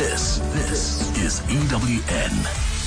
This is EWN.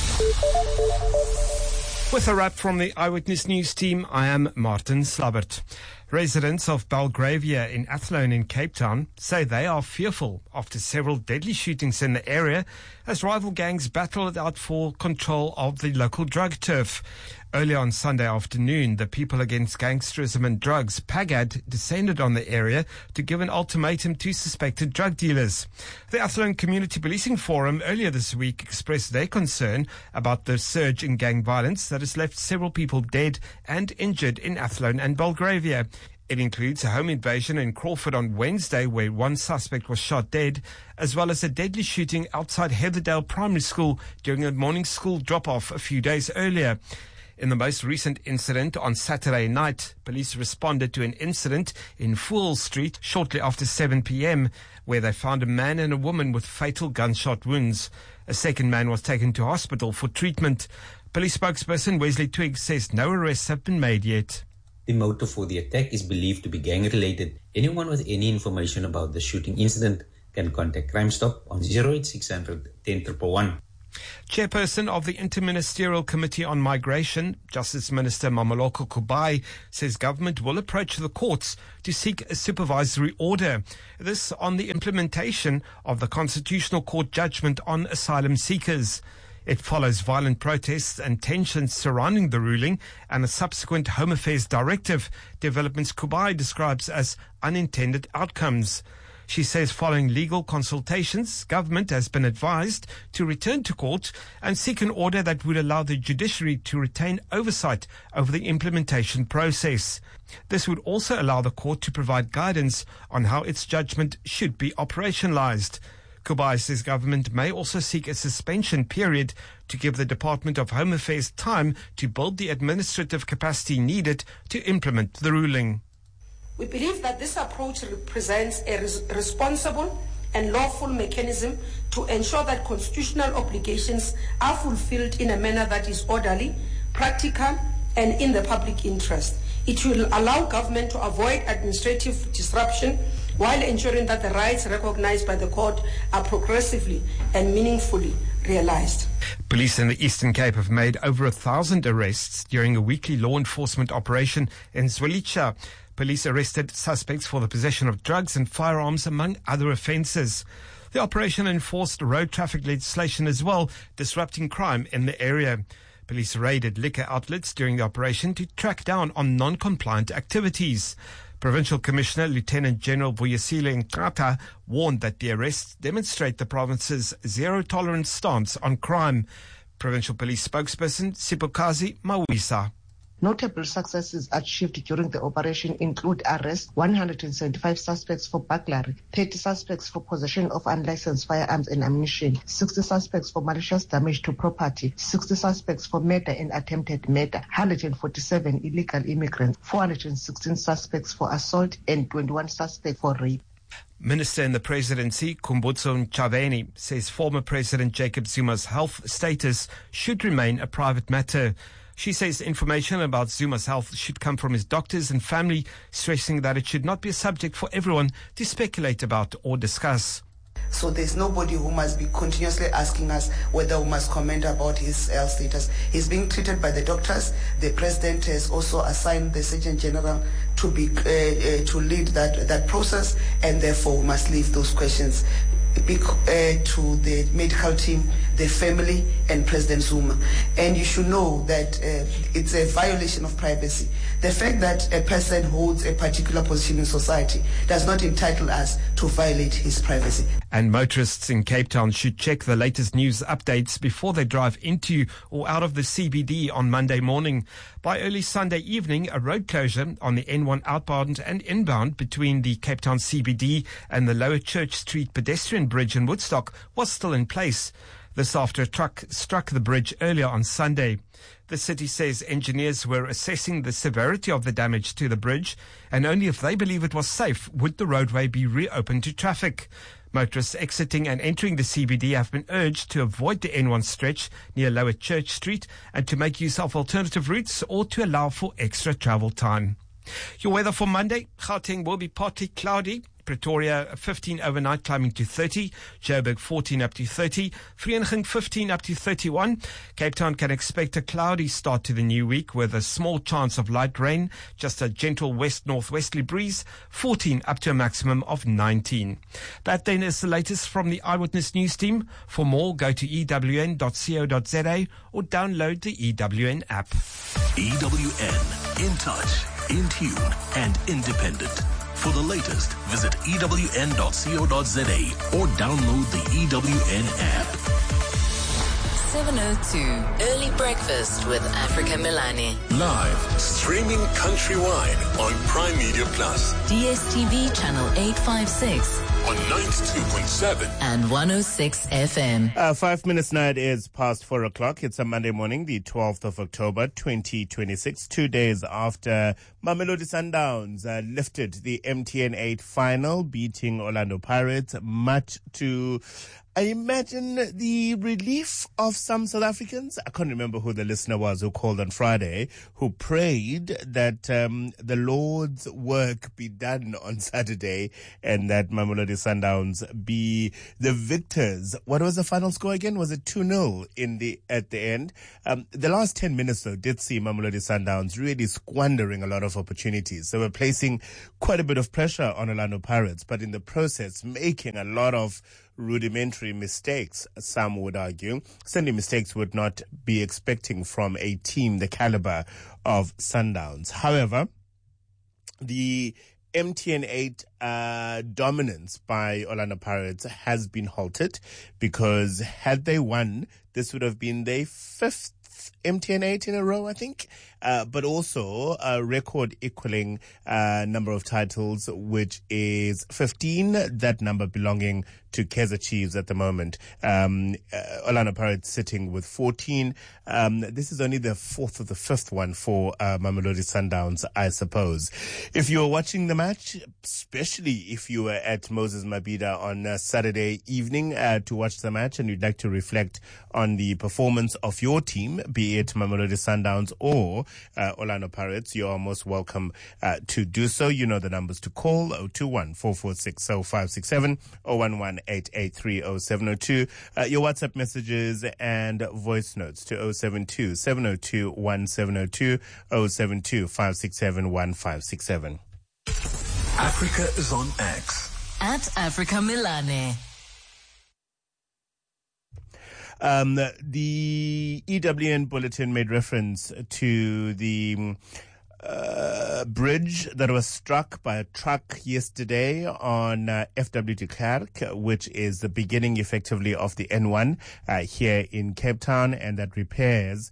With a wrap from the Eyewitness News team, I am Martin Slabbert. Residents of Belgravia in Athlone in Cape Town say they are fearful after several deadly shootings in the area as rival gangs battle it out for control of the local drug turf. Earlier on Sunday afternoon, the People Against Gangsterism and Drugs, PAGAD, descended on the area to give an ultimatum to suspected drug dealers. The Athlone Community Policing Forum earlier this week expressed their concern about the surge in gang violence that has left several people dead and injured in Athlone and Belgravia. It includes a home invasion in Crawford on Wednesday where one suspect was shot dead, as well as a deadly shooting outside Heatherdale Primary School during a morning school drop-off a few days earlier. In the most recent incident on Saturday night, police responded to an incident in Fool Street shortly after 7 p.m. where they found a man and a woman with fatal gunshot wounds. A second man was taken to hospital for treatment. Police spokesperson Wesley Twiggs says no arrests have been made yet. The motive for the attack is believed to be gang-related. Anyone with any information about the shooting incident can contact Crime Stop on 08600 10111. Chairperson of the Interministerial Committee on Migration, Justice Minister Mamoloko Kubai, says government will approach the courts to seek a supervisory order. This on the implementation of the Constitutional Court judgment on asylum seekers. It follows violent protests and tensions surrounding the ruling and a subsequent Home Affairs directive, developments Kubai describes as unintended outcomes. She says following legal consultations, government has been advised to return to court and seek an order that would allow the judiciary to retain oversight over the implementation process. This would also allow the court to provide guidance on how its judgment should be operationalized. Kubai says government may also seek a suspension period to give the Department of Home Affairs time to build the administrative capacity needed to implement the ruling. We believe that this approach represents a responsible and lawful mechanism to ensure that constitutional obligations are fulfilled in a manner that is orderly, practical, and in the public interest. It will allow government to avoid administrative disruption while ensuring that the rights recognized by the court are progressively and meaningfully realized. Police in the Eastern Cape have made over 1,000 arrests during a weekly law enforcement operation in Zwelitsha. Police arrested suspects for the possession of drugs and firearms, among other offences. The operation enforced road traffic legislation as well, disrupting crime in the area. Police raided liquor outlets during the operation to track down on non-compliant activities. Provincial Commissioner Lieutenant General Vuyisile Nkata warned that the arrests demonstrate the province's zero-tolerance stance on crime. Provincial Police spokesperson Sipokazi Mawisa. Notable successes achieved during the operation include arrest 175 suspects for burglary, 30 suspects for possession of unlicensed firearms and ammunition, 60 suspects for malicious damage to property, 60 suspects for murder and attempted murder, 147 illegal immigrants, 416 suspects for assault, and 21 suspects for rape. Minister in the Presidency, Kumbutso Ntshavheni, says former President Jacob Zuma's health status should remain a private matter. She says information about Zuma's health should come from his doctors and family, stressing that it should not be a subject for everyone to speculate about or discuss. So there's nobody who must be continuously asking us whether we must comment about his health status. He's being treated by the doctors. The president has also assigned the Surgeon General to lead that process, and therefore we must leave those questions to the medical team, the family, and President Zuma. And you should know that it's a violation of privacy. The fact that a person holds a particular position in society does not entitle us to violate his privacy. And motorists in Cape Town should check the latest news updates before they drive into or out of the CBD on Monday morning. By early Sunday evening, a road closure on the N1 outbound and inbound between the Cape Town CBD and the Lower Church Street pedestrian bridge in Woodstock was still in place. This after a truck struck the bridge earlier on Sunday. The city says engineers were assessing the severity of the damage to the bridge, and only if they believe it was safe would the roadway be reopened to traffic. Motorists exiting and entering the CBD have been urged to avoid the N1 stretch near Lower Church Street and to make use of alternative routes or to allow for extra travel time. Your weather for Monday: Gauteng will be partly cloudy Pretoria 15 overnight, climbing to 30. Joburg 14 up to 30. Vereeniging 15 up to 31. Cape Town can expect a cloudy start to the new week with a small chance of light rain, just a gentle west-northwesterly breeze, 14 up to a maximum of 19. That then is the latest from the Eyewitness News team. For more, go to ewn.co.za or download the EWN app. EWN, in touch, in tune, and independent. For the latest, visit ewn.co.za or download the EWN app. 7:02 Early Breakfast with Africa Milani. Live, streaming countrywide on Prime Media Plus. DSTV channel 856 on 92.7 and 106 FM. 5 minutes now, it is past 4 o'clock. It's a Monday morning, the 12th of October, 2026, 2 days after Mamelodi Sundowns lifted the MTN 8 final, beating Orlando Pirates, much to, I imagine, the relief of some South Africans. I can't remember who the listener was who called on Friday, who prayed that the Lord's work be done on Saturday and that Mamelodi Sundowns be the victors. What was the final score again? Was it 2-0 at the end? The last 10 minutes, though, did see Mamelodi Sundowns really squandering a lot of opportunities. They were placing quite a bit of pressure on Orlando Pirates, but in the process making a lot of rudimentary mistakes, some would argue. Certainly mistakes would not be expecting from a team the caliber of Sundowns. However, the MTN 8 dominance by Orlando Pirates has been halted, because had they won, this would have been their fifth MTN 8 in a row, I think, but also a record equaling number of titles, which is 15, that number belonging to Kaizer Chiefs at the moment. Orlando Pirates sitting with 14. This is only the fourth or the fifth one for Mamelodi Sundowns, I suppose. If you were watching the match, especially if you were at Moses Mabhida on Saturday evening to watch the match, and you'd like to reflect on the performance of your team, be it Mamelodi Sundowns or Orlando Pirates, you are most welcome to do so. You know the numbers to call: 021-446-0567, 011-883-0702. Your WhatsApp messages and voice notes to 072-702-1702, 072-567-1567. Africa is on X. At Africa Milani. The EWN bulletin made reference to the bridge that was struck by a truck yesterday on FW de Klerk, which is the beginning effectively of the N1 here in Cape Town, and that repairs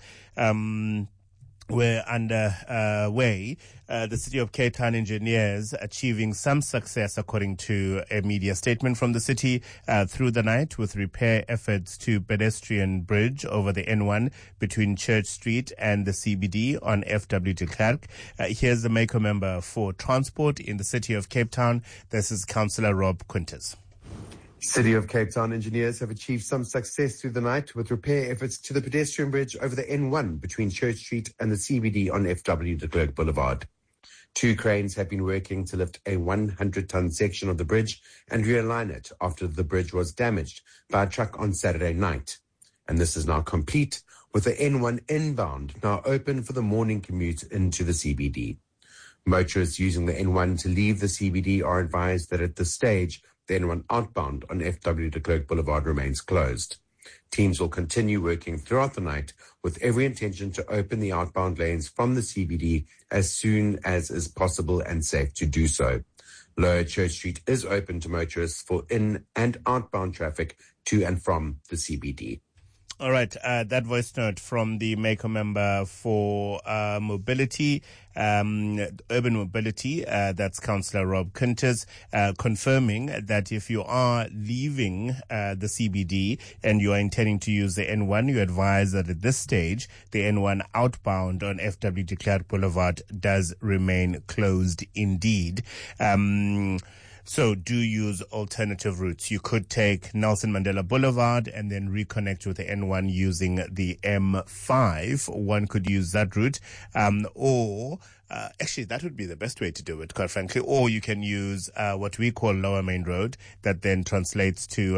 were underway. The City of Cape Town engineers achieving some success, according to a media statement from the city, through the night with repair efforts to pedestrian bridge over the N1 between Church Street and the CBD on FW de Klerk. Here's the MACO member for transport in the City of Cape Town. This is Councillor Rob Quintus. City of Cape Town engineers have achieved some success through the night with repair efforts to the pedestrian bridge over the N1 between Church Street and the CBD on FW de Klerk Boulevard. 2 cranes have been working to lift a 100-ton section of the bridge and realign it after the bridge was damaged by a truck on Saturday night. And this is now complete, with the N1 inbound now open for the morning commute into the CBD. Motorists using the N1 to leave the CBD are advised that at this stage, the N1 outbound on FW de Klerk Boulevard remains closed. Teams will continue working throughout the night with every intention to open the outbound lanes from the CBD as soon as is possible and safe to do so. Lower Church Street is open to motorists for in- and outbound traffic to and from the CBD. All right, that voice note from the MACO member for mobility, urban mobility, that's Councillor Rob Quintus, confirming that if you are leaving the CBD and you are intending to use the N1, you advise that at this stage, the N1 outbound on FW de Klerk Boulevard does remain closed indeed. So do use alternative routes. You could take Nelson Mandela Boulevard and then reconnect with the N1 using the M5. One could use that route. Or Actually, that would be the best way to do it, quite frankly. Or you can use what we call Lower Main Road, that then translates to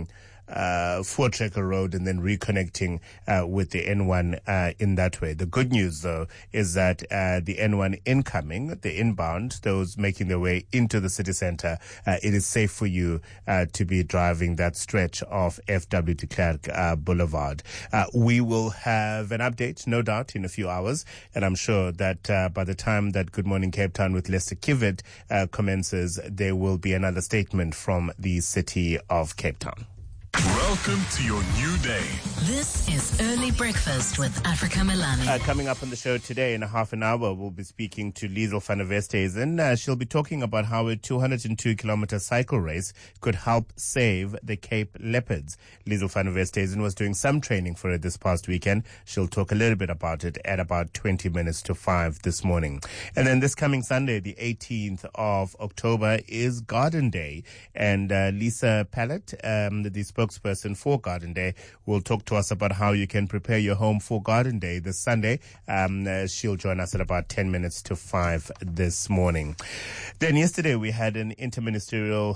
Voortrekker Road, and then reconnecting with the N1 in that way. The good news, though, is that the N1 incoming, the inbound, those making their way into the city centre, it is safe for you to be driving that stretch of FW de Klerk Boulevard. We will have an update, no doubt, in a few hours, and I'm sure that by the time that Good Morning Cape Town with Lester Kivet commences, there will be another statement from the city of Cape Town. Welcome to your new day. This is Early Breakfast with Africa Milani. Coming up on the show today in a half an hour, we'll be speaking to Liesl van der Westhuizen. She'll be talking about how a 202-kilometer cycle race could help save the Cape Leopards. Liesl van der Westhuizen was doing some training for it this past weekend. She'll talk a little bit about it at about 20 minutes to 5 this morning. And then this coming Sunday, the 18th of October, is Garden Day. And Lisa Pallet, the spokesperson for Garden Day, will talk to us about how you can prepare your home for Garden Day this Sunday. She'll join us at about 10 minutes to 5 this morning. Then yesterday we had an interministerial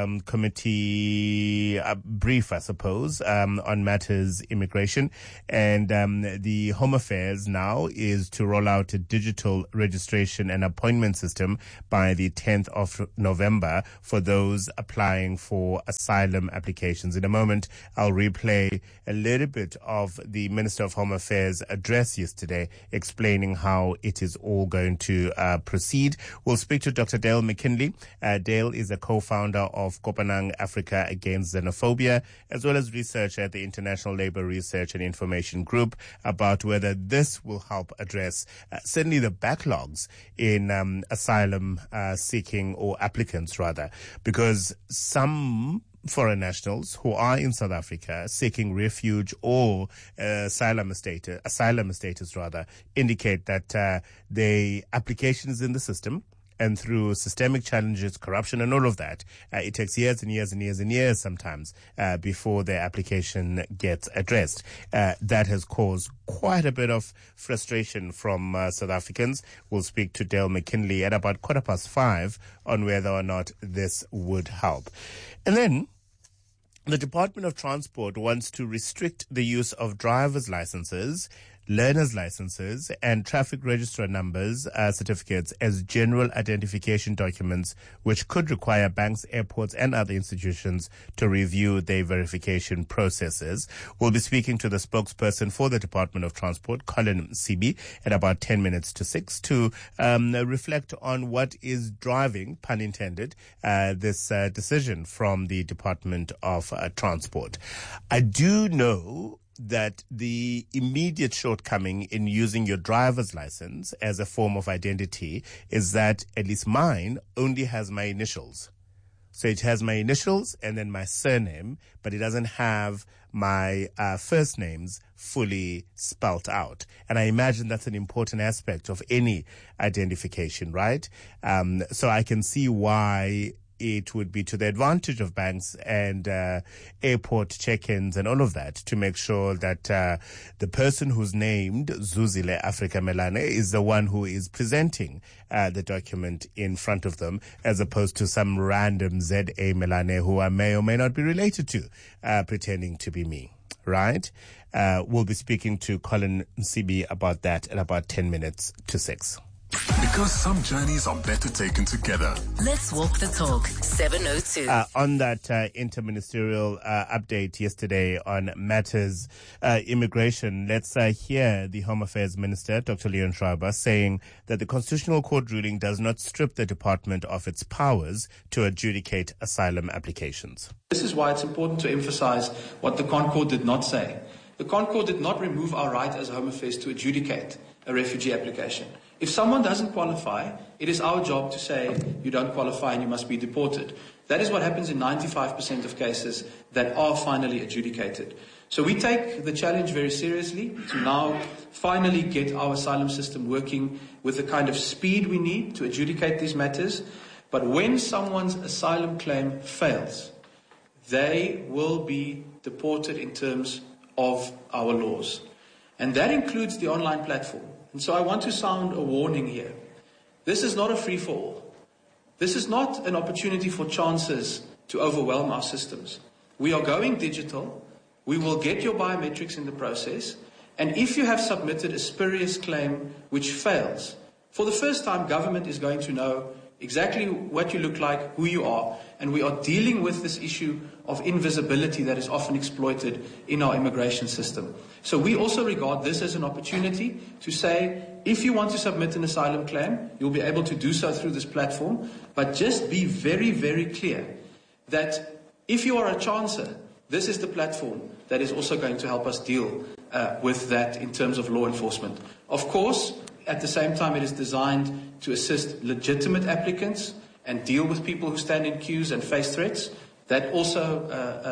committee brief, I suppose, on matters immigration. And the Home Affairs now is to roll out a digital registration and appointment system by the 10th of November for those applying for asylum applications. In a moment, I'll replay a little bit of the Minister of Home Affairs' address yesterday explaining how it is all going to proceed. We'll speak to Dr. Dale McKinley. Dale is a co-founder of Kopanang Africa Against Xenophobia, as well as researcher at the International Labour Research and Information Group, about whether this will help address certainly the backlogs in asylum seeking, or applicants rather, because some foreign nationals who are in South Africa seeking refuge or asylum status indicate that the application is in the system, and through systemic challenges, corruption and all of that, it takes years and years and years and years sometimes before their application gets addressed. That has caused quite a bit of frustration from South Africans. We'll speak to Dale McKinley at about 5:15 on whether or not this would help. And then the Department of Transport wants to restrict the use of driver's licenses, learner's licenses, and traffic registrar numbers, certificates as general identification documents, which could require banks, airports, and other institutions to review their verification processes. We'll be speaking to the spokesperson for the Department of Transport, Colin Sibi, at about 10 minutes to 6 to reflect on what is driving, pun intended, this decision from the Department of Transport. I do know that the immediate shortcoming in using your driver's license as a form of identity is that, at least mine, only has my initials. So it has my initials and then my surname, but it doesn't have my first names fully spelt out. And I imagine that's an important aspect of any identification, right? So I can see why it would be to the advantage of banks and airport check-ins and all of that to make sure that the person who's named Zuzile Africa Melane is the one who is presenting the document in front of them, as opposed to some random Z.A. Melane who I may or may not be related to, pretending to be me, right? We'll be speaking to Colin Sibi about that at about 10 minutes to 6. Because some journeys are better taken together. Let's walk the talk. 7:02. On that interministerial update yesterday on matters immigration, let's hear the Home Affairs Minister, Dr. Leon Schreiber, saying that the Constitutional Court ruling does not strip the department of its powers to adjudicate asylum applications. This is why it's important to emphasize what the ConCourt did not say. The ConCourt did not remove our right as Home Affairs to adjudicate a refugee application. If someone doesn't qualify, it is our job to say you don't qualify and you must be deported. That is what happens in 95% of cases that are finally adjudicated. So we take the challenge very seriously to now finally get our asylum system working with the kind of speed we need to adjudicate these matters. But when someone's asylum claim fails, they will be deported in terms of our laws. And that includes the online platform. And so I want to sound a warning here. This is not a free-for-all. This is not an opportunity for chances to overwhelm our systems. We are going digital. We will get your biometrics in the process. And if you have submitted a spurious claim which fails, for the first time, government is going to know exactly what you look like, who you are, and we are dealing with this issue of invisibility that is often exploited in our immigration system. So we also regard this as an opportunity to say, if you want to submit an asylum claim, you'll be able to do so through this platform, but just be very, very clear that if you are a chancer, this is the platform that is also going to help us deal with that in terms of law enforcement. Of course, at the same time, it is designed to assist legitimate applicants and deal with people who stand in queues and face threats. That also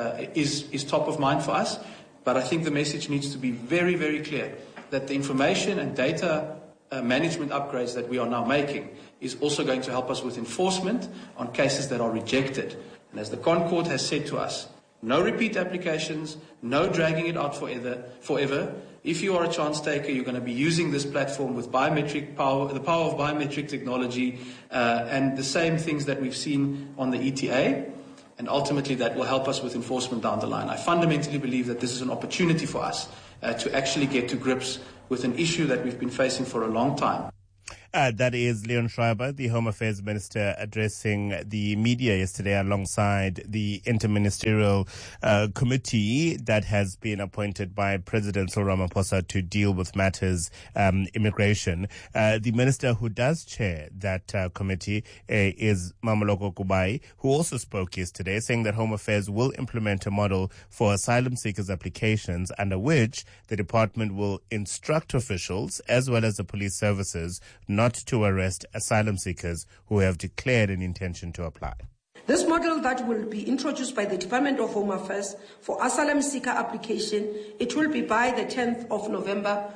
is top of mind for us. But I think the message needs to be very, very clear that the information and data management upgrades that we are now making is also going to help us with enforcement on cases that are rejected. And as the Concord has said to us, no repeat applications, no dragging it out forever. If you are a chance taker, you're going to be using this platform with biometric power, the power of biometric technology, and the same things that we've seen on the ETA. And ultimately, that will help us with enforcement down the line. I fundamentally believe that this is an opportunity for us to actually get to grips with an issue that we've been facing for a long time. That is Leon Schreiber, the Home Affairs Minister, addressing the media yesterday alongside the interministerial committee that has been appointed by President Cyril Ramaphosa to deal with matters immigration. The minister who does chair that committee is Mamoloko Kubai, who also spoke yesterday, saying that Home Affairs will implement a model for asylum seekers' applications under which the department will instruct officials as well as the police services not to arrest asylum seekers who have declared an intention to apply. This model that will be introduced by the Department of Home Affairs for asylum seeker application, it will be by the 10th of November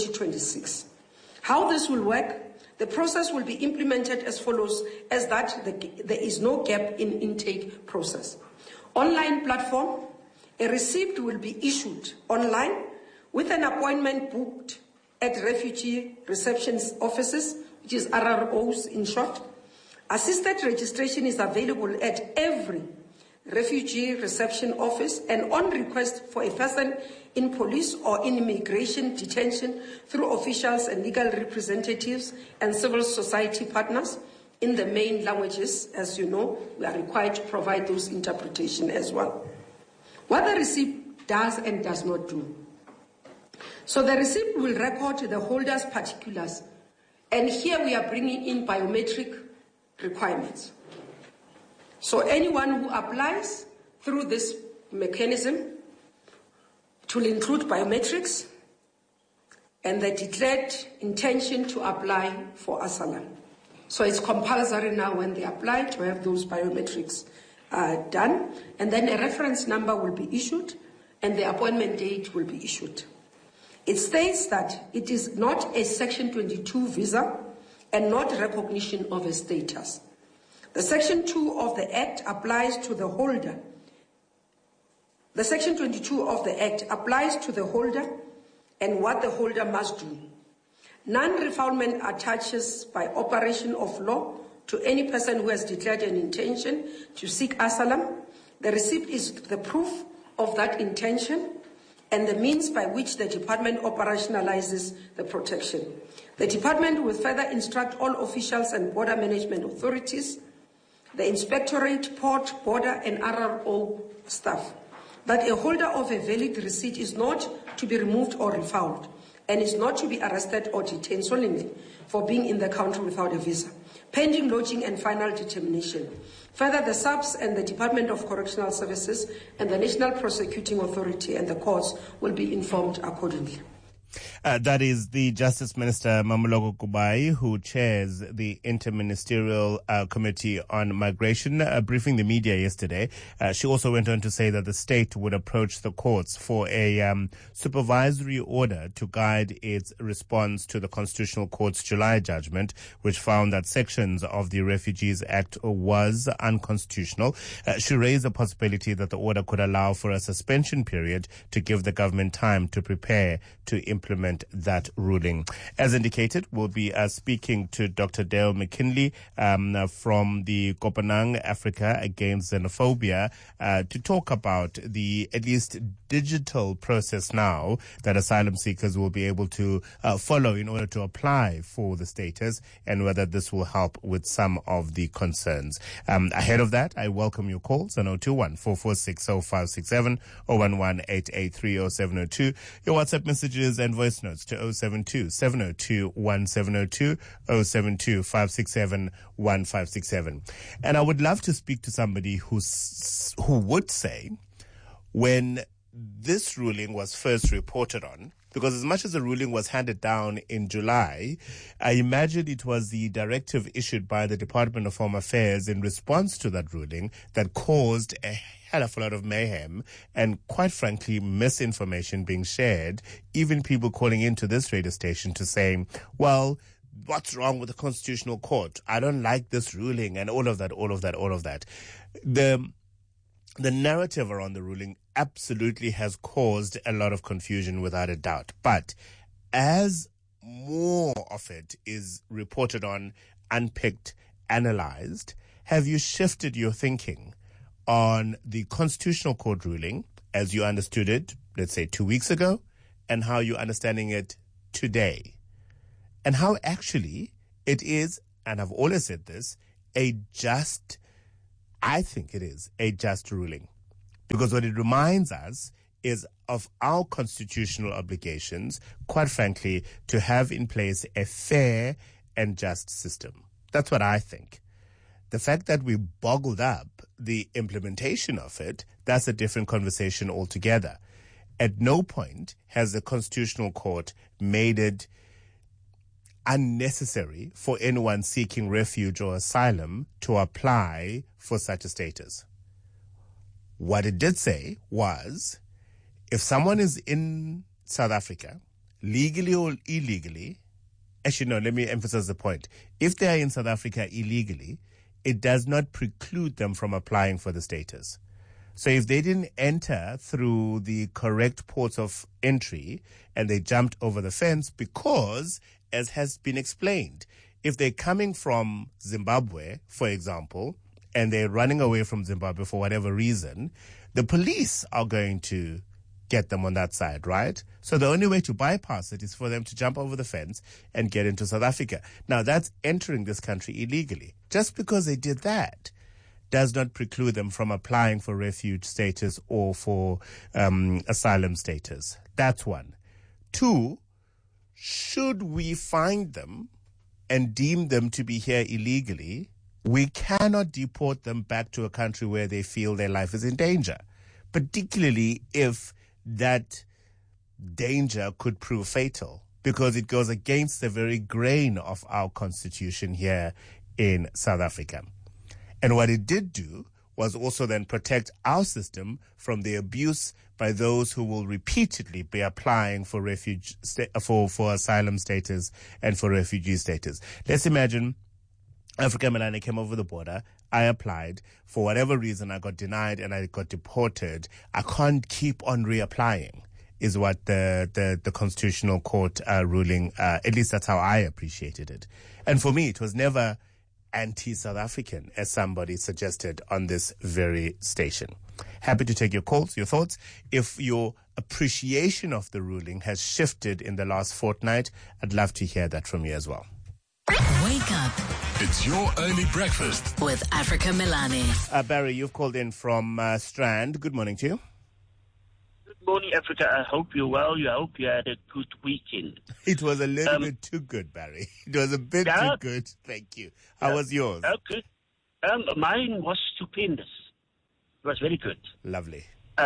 2026. How this will work, the process will be implemented as follows, as that there is no gap in intake process. Online platform, a receipt will be issued online with an appointment booked at refugee reception offices, which is RROs in short. Assisted registration is available at every refugee reception office and on request for a person in police or in immigration detention through officials and legal representatives and civil society partners in the main languages. As you know, we are required to provide those interpretation as well. What the receipt does and does not do. So the receipt will record the holder's particulars, and here we are bringing in biometric requirements. So anyone who applies through this mechanism, it will include biometrics and the declared intention to apply for asylum. So it's compulsory now when they apply to have those biometrics done, and then a reference number will be issued and the appointment date will be issued. It states that it is not a Section 22 visa and not recognition of a status. The Section 2 of the Act applies to the holder. The Section 22 of the Act applies to the holder and what the holder must do. Non-refoulement attaches by operation of law to any person who has declared an intention to seek asylum. The receipt is the proof of that intention and the means by which the department operationalizes the protection. The department will further instruct all officials and border management authorities, the inspectorate, port, border, and RRO staff, that a holder of a valid receipt is not to be removed or refouled and is not to be arrested or detained solemnly for being in the country without a visa, pending lodging and final determination. Further, the SAPS and the Department of Correctional Services and the National Prosecuting Authority and the courts will be informed accordingly. That is the Justice Minister, Mamoloko Kubai, who chairs the Interministerial Committee on Migration, briefing the media yesterday. She also went on to say that the state would approach the courts for a supervisory order to guide its response to the Constitutional Court's July judgment, which found that sections of the Refugees Act was unconstitutional. She raised the possibility that the order could allow for a suspension period to give the government time to prepare to implement implement that ruling. As indicated, we'll be speaking to Dr. Dale McKinley from the Kopanang Africa Against Xenophobia to talk about the at least digital process now that asylum seekers will be able to follow in order to apply for the status, and whether this will help with some of the concerns. Ahead of that, I welcome your calls on 021-446-0567, 011-883-0702, your WhatsApp messages and voice notes to 072-702-1702, 072-567-1567. And I would love to speak to somebody who would say, when this ruling was first reported on, because as much as the ruling was handed down in July, I imagine it was the directive issued by the Department of Home Affairs in response to that ruling that caused a hell of a lot of mayhem and, quite frankly, misinformation being shared, even people calling into this radio station to say, well, what's wrong with the Constitutional Court? I don't like this ruling, and all of that. The narrative around the ruling absolutely has caused a lot of confusion, without a doubt. But as more of it is reported on, unpicked, analyzed, have you shifted your thinking on the Constitutional Court ruling as you understood it, let's say 2 weeks ago, and how you're understanding it today? And how actually it is, and I've always said this, I think it is a just ruling. Because what it reminds us is of our constitutional obligations, quite frankly, to have in place a fair and just system. That's what I think. The fact that we boggled up the implementation of it, that's a different conversation altogether. At no point has the Constitutional Court made it unnecessary for anyone seeking refuge or asylum to apply for such a status. What it did say was, if someone is in South Africa, legally or illegally, actually no, let me emphasize the point. If they are in South Africa illegally, it does not preclude them from applying for the status. So if they didn't enter through the correct ports of entry and they jumped over the fence because, as has been explained, if they're coming from Zimbabwe, for example, and they're running away from Zimbabwe for whatever reason, the police are going to get them on that side, right? So the only way to bypass it is for them to jump over the fence and get into South Africa. Now, that's entering this country illegally. Just because they did that does not preclude them from applying for refuge status or for asylum status. That's one. Two, should we find them and deem them to be here illegally, we cannot deport them back to a country where they feel their life is in danger, particularly if that danger could prove fatal, because it goes against the very grain of our constitution here in South Africa. And what it did do was also then protect our system from the abuse by those who will repeatedly be applying for refuge, for asylum status and for refugee status. Let's imagine Africa Milani came over the border. I applied. For whatever reason, I got denied and I got deported. I can't keep on reapplying, is what the Constitutional Court ruling, at least that's how I appreciated it. And for me, it was never anti-South African, as somebody suggested on this very station. Happy to take your calls, your thoughts. If your appreciation of the ruling has shifted in the last fortnight, I'd love to hear that from you as well. Wake up. It's your early breakfast with Africa Milani. Barry, you've called in from Strand. Good morning to you. Good morning, Africa. I hope you're well. I hope you had a good weekend. It was a little bit too good, Barry. It was a bit too good. Thank you. How was yours? Okay. Mine was stupendous. It was very good. Lovely.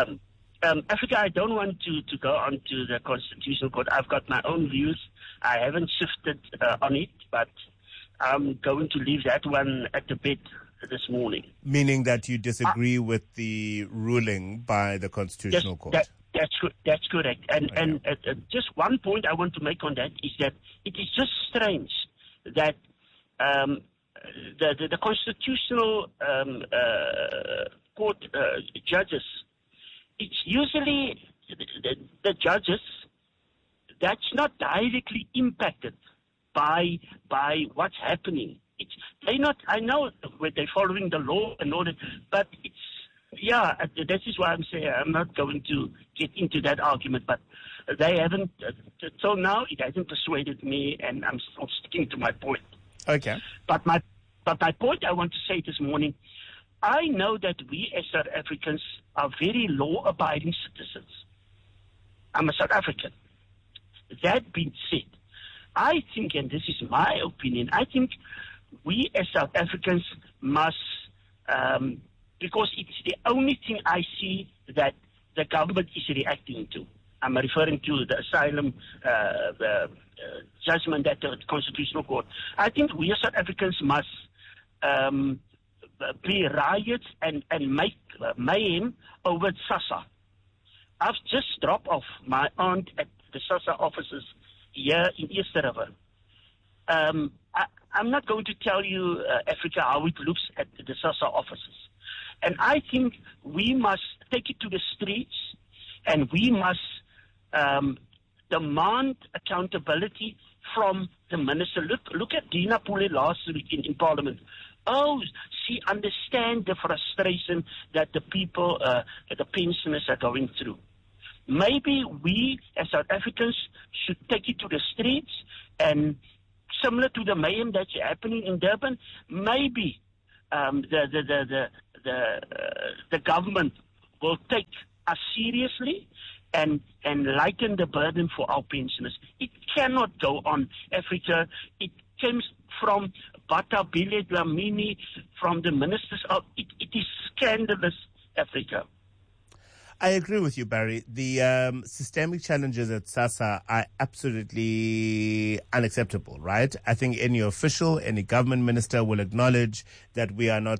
Africa, I don't want to go on to the Constitutional Court. I've got my own views. I haven't shifted on it, but I'm going to leave that one at the bed this morning. Meaning that you disagree with the ruling by the Constitutional Court? That's correct. And just one point I want to make on that is that it is just strange that the Constitutional Court judges, it's usually the judges that's not directly impacted by what's happening. They're not. I know they're following the law and all that, but that is why I'm saying I'm not going to get into that argument. But they haven't. So now it hasn't persuaded me, and I'm still sticking to my point. Okay. But my point I want to say this morning, I know that we as South Africans are very law-abiding citizens. I'm a South African. That being said, I think, and this is my opinion, I think we as South Africans must, because it's the only thing I see that the government is reacting to. I'm referring to the asylum judgment at the Constitutional Court. I think we as South Africans must be riots and make mayhem over SASSA. I've just dropped off my aunt at the SASSA offices here in East River. I'm not going to tell you, Africa, how it looks at the SASSA offices. And I think we must take it to the streets and we must demand accountability from the minister. Look at Dina Pule last week in Parliament. Oh, she understands the frustration that the people, the pensioners are going through. Maybe we as South Africans should take it to the streets, and similar to the mayhem that's happening in Durban, maybe the government will take us seriously and lighten the burden for our pensioners. It cannot go on, Africa. It comes from Bata Bile Dlamini, from the ministers of it is scandalous, Africa. I agree with you, Barry. The systemic challenges at SASSA are absolutely unacceptable, right? I think any official, any government minister will acknowledge that we are not